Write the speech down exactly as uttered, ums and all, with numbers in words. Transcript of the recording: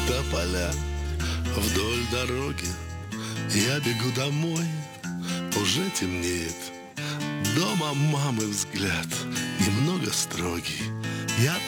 тополя. Вдоль дороги я бегу домой, уже темнеет. Дома мамы взгляд немного строгий. Я